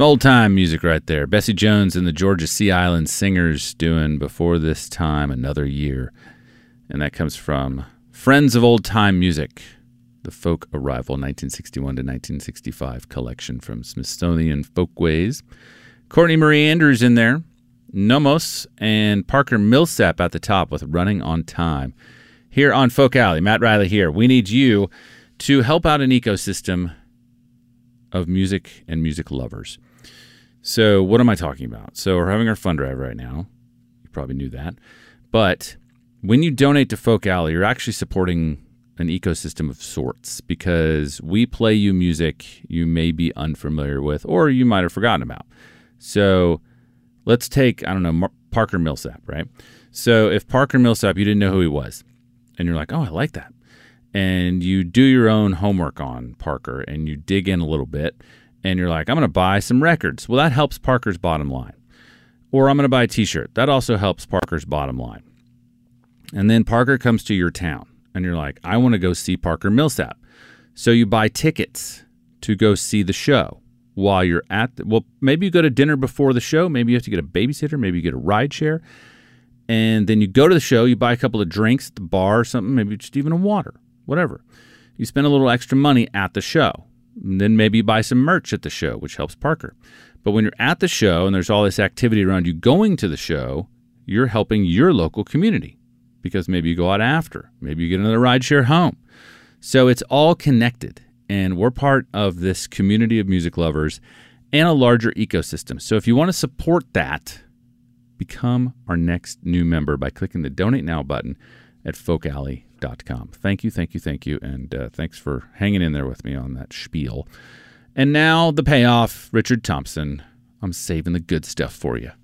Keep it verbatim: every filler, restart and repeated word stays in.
Some old-time music right there. Bessie Jones and the Georgia Sea Island Singers doing Before This Time, Another Year. And that comes from Friends of Old Time Music, the Folk Arrival nineteen sixty-one to nineteen sixty-five collection from Smithsonian Folkways. Courtney Marie Andrews in there. Nomos and Parker Millsap at the top with Running on Time. Here on Folk Alley, Matt Riley here. We need you to help out an ecosystem of music and music lovers. So what am I talking about? So we're having our fund drive right now. You probably knew that. But when you donate to Folk Alley, you're actually supporting an ecosystem of sorts because we play you music you may be unfamiliar with or you might have forgotten about. So let's take, I don't know, Mar- Parker Millsap, right? So if Parker Millsap, you didn't know who he was, and you're like, oh, I like that. And you do your own homework on Parker and you dig in a little bit and you're like, I'm going to buy some records. Well, that helps Parker's bottom line. Or I'm going to buy a t-shirt. That also helps Parker's bottom line. And then Parker comes to your town and you're like, I want to go see Parker Millsap. So you buy tickets to go see the show while you're at, the, well, maybe you go to dinner before the show. Maybe you have to get a babysitter. Maybe you get a ride share. And then you go to the show, you buy a couple of drinks at the bar or something, maybe just even a water. Whatever. You spend a little extra money at the show. And then maybe you buy some merch at the show, which helps Parker. But when you're at the show and there's all this activity around you going to the show, you're helping your local community because maybe you go out after. Maybe you get another rideshare home. So it's all connected. And we're part of this community of music lovers and a larger ecosystem. So if you want to support that, become our next new member by clicking the Donate Now button at folk alley dot com. Thank you, thank you, thank you, and uh, thanks for hanging in there with me on that spiel. And now the payoff, Richard Thompson. I'm saving the good stuff for you.